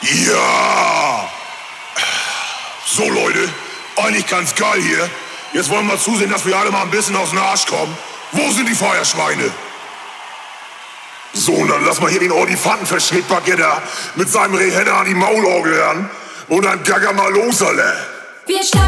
Ja! So, Leute, eigentlich ganz geil hier. Jetzt wollen wir zusehen, dass wir alle mal ein bisschen aus dem Arsch kommen. Wo sind die Feuerschweine? So, und dann lass mal hier den Ordifantenverschnittbacker da mit seinem Rehenner an die Maulorgel ran. Und dann gagger mal los, alle.